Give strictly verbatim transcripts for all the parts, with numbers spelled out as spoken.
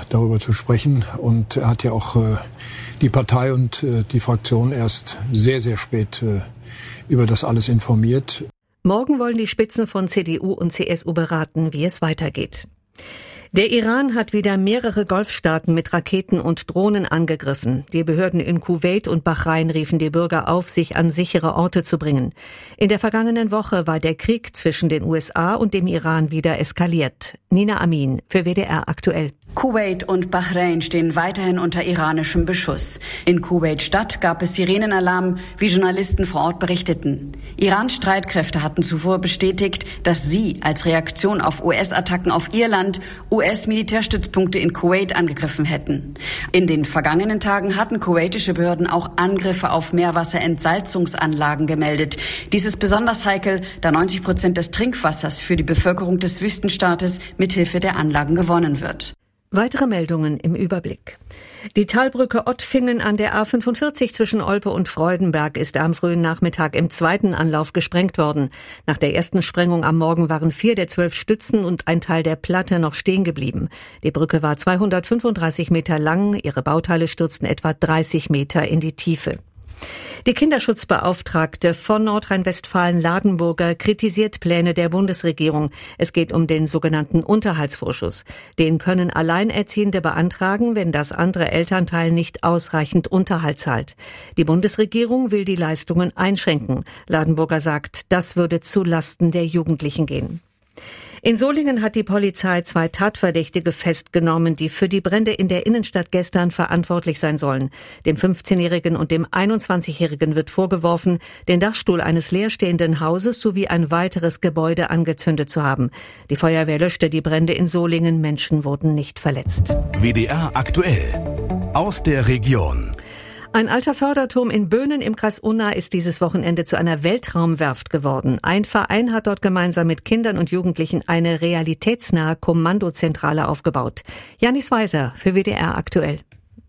darüber zu sprechen. Und er hat ja auch äh, die Partei und äh, die Fraktion erst sehr, sehr spät äh, über das alles informiert. Morgen wollen die Spitzen von C D U und C S U beraten, wie es weitergeht. Der Iran hat wieder mehrere Golfstaaten mit Raketen und Drohnen angegriffen. Die Behörden in Kuwait und Bahrain riefen die Bürger auf, sich an sichere Orte zu bringen. In der vergangenen Woche war der Krieg zwischen den U S A und dem Iran wieder eskaliert. Nina Amin für W D R aktuell. Kuwait und Bahrain stehen weiterhin unter iranischem Beschuss. In Kuwait-Stadt gab es Sirenenalarm, wie Journalisten vor Ort berichteten. Irans Streitkräfte hatten zuvor bestätigt, dass sie als Reaktion auf U S-Attacken auf ihr Land U S-Militärstützpunkte in Kuwait angegriffen hätten. In den vergangenen Tagen hatten kuwaitische Behörden auch Angriffe auf Meerwasserentsalzungsanlagen gemeldet. Dies ist besonders heikel, da neunzig Prozent des Trinkwassers für die Bevölkerung des Wüstenstaates mithilfe der Anlagen gewonnen wird. Weitere Meldungen im Überblick. Die Talbrücke Ottfingen an der A fünfundvierzig zwischen Olpe und Freudenberg ist am frühen Nachmittag im zweiten Anlauf gesprengt worden. Nach der ersten Sprengung am Morgen waren vier der zwölf Stützen und ein Teil der Platte noch stehen geblieben. Die Brücke war zweihundertfünfunddreißig Meter lang, ihre Bauteile stürzten etwa dreißig Meter in die Tiefe. Die Kinderschutzbeauftragte von Nordrhein-Westfalen-Ladenburger kritisiert Pläne der Bundesregierung. Es geht um den sogenannten Unterhaltsvorschuss. Den können Alleinerziehende beantragen, wenn das andere Elternteil nicht ausreichend Unterhalt zahlt. Die Bundesregierung will die Leistungen einschränken. Ladenburger sagt, das würde zu Lasten der Jugendlichen gehen. In Solingen hat die Polizei zwei Tatverdächtige festgenommen, die für die Brände in der Innenstadt gestern verantwortlich sein sollen. Dem fünfzehnjährigen und dem einundzwanzigjährigen wird vorgeworfen, den Dachstuhl eines leerstehenden Hauses sowie ein weiteres Gebäude angezündet zu haben. Die Feuerwehr löschte die Brände in Solingen, Menschen wurden nicht verletzt. W D R aktuell aus der Region. Ein alter Förderturm in Böhnen im Kreis Unna ist dieses Wochenende zu einer Weltraumwerft geworden. Ein Verein hat dort gemeinsam mit Kindern und Jugendlichen eine realitätsnahe Kommandozentrale aufgebaut. Janis Weiser für W D R aktuell.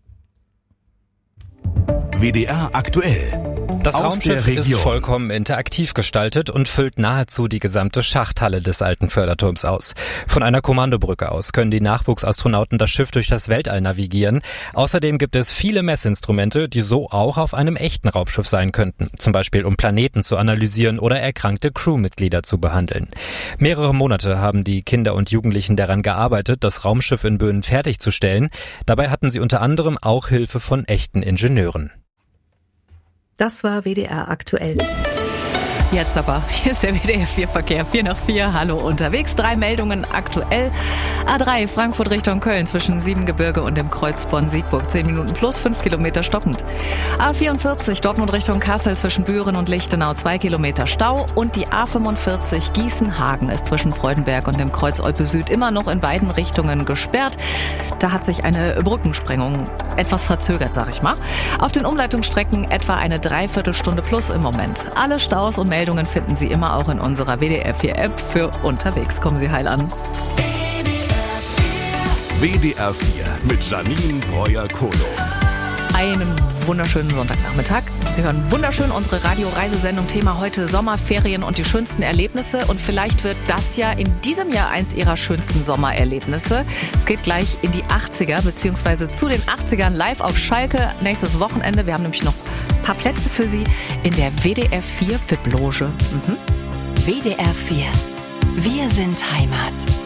W D R aktuell. Das Raumschiff ist vollkommen interaktiv gestaltet und füllt nahezu die gesamte Schachthalle des alten Förderturms aus. Von einer Kommandobrücke aus können die Nachwuchsastronauten das Schiff durch das Weltall navigieren. Außerdem gibt es viele Messinstrumente, die so auch auf einem echten Raumschiff sein könnten. Zum Beispiel um Planeten zu analysieren oder erkrankte Crewmitglieder zu behandeln. Mehrere Monate haben die Kinder und Jugendlichen daran gearbeitet, das Raumschiff in Böhnen fertigzustellen. Dabei hatten sie unter anderem auch Hilfe von echten Ingenieuren. Das war W D R aktuell. Jetzt aber, hier ist der W D R vier Verkehr, vier nach vier, hallo unterwegs, drei Meldungen aktuell. A drei Frankfurt Richtung Köln zwischen Siebengebirge und dem Kreuz Bonn-Siegburg, zehn Minuten plus, fünf Kilometer stoppend. A vierundvierzig Dortmund Richtung Kassel zwischen Büren und Lichtenau, zwei Kilometer Stau. Und die A fünfundvierzig Gießen-Hagen ist zwischen Freudenberg und dem Kreuz Olpe Süd immer noch in beiden Richtungen gesperrt. Da hat sich eine Brückensprengung etwas verzögert, sag ich mal. Auf den Umleitungsstrecken etwa eine Dreiviertelstunde plus im Moment. Alle Staus und Meldungen finden Sie immer auch in unserer W D R vier App für unterwegs. Kommen Sie heil an. W D R vier mit Janine Breuer-Kolo. Einen wunderschönen Sonntagnachmittag. Sie hören wunderschön unsere Radioreisesendung. Thema heute Sommerferien und die schönsten Erlebnisse. Und vielleicht wird das ja in diesem Jahr eins Ihrer schönsten Sommererlebnisse. Es geht gleich in die achtziger, beziehungsweise zu den achtzigern live auf Schalke. Nächstes Wochenende. Wir haben nämlich noch ein paar Plätze für Sie in der W D R vier V I P-Loge. Mhm. W D R vier. Wir sind Heimat.